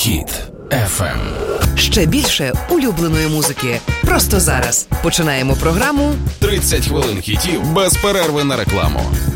Хіт FM. Ще більше улюбленої музики. Просто зараз. Починаємо програму 30 хвилин хітів без перерви на рекламу.